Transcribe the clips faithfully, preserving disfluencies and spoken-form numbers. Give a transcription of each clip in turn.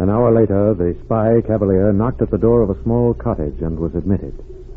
An hour later, the spy Cavalier knocked at the door of a small cottage and was admitted.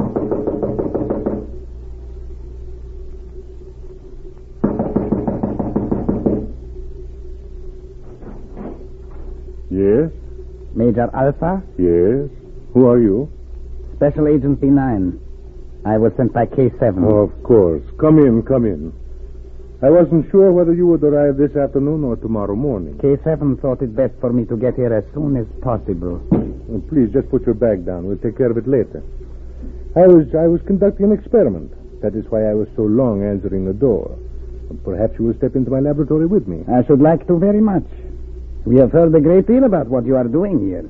Yes? Major Alpha? Yes? Who are you? Special Agent B nine. I was sent by K seven. Oh, of course. Come in, come in. I wasn't sure whether you would arrive this afternoon or tomorrow morning. K seven thought it best for me to get here as soon as possible. Oh, please, just put your bag down. We'll take care of it later. I was I was conducting an experiment. That is why I was so long answering the door. Perhaps you will step into my laboratory with me. I should like to very much. We have heard a great deal about what you are doing here.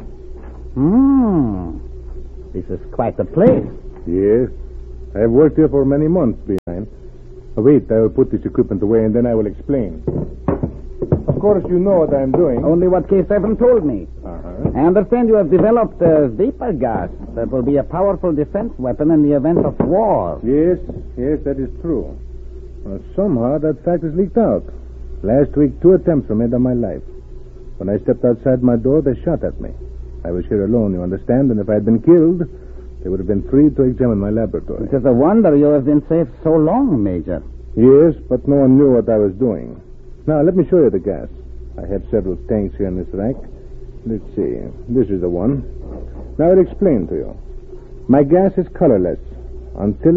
Hmm. This is quite a place. Yes. I have worked here for many months, B nine. Wait, I will put this equipment away and then I will explain. Of course, you know what I'm doing. Only what K seven told me. Uh-huh. I understand you have developed a vapor gas that will be a powerful defense weapon in the event of war. Yes, yes, that is true. Uh, somehow that fact is leaked out. Last week, two attempts were made on my life. When I stepped outside my door, they shot at me. I was here alone, you understand, and if I had been killed, they would have been free to examine my laboratory. It is a wonder you have been safe so long, Major. Yes, but no one knew what I was doing. Now, let me show you the gas. I have several tanks here in this rack. Let's see. This is the one. Now, I'll explain to you. My gas is colorless until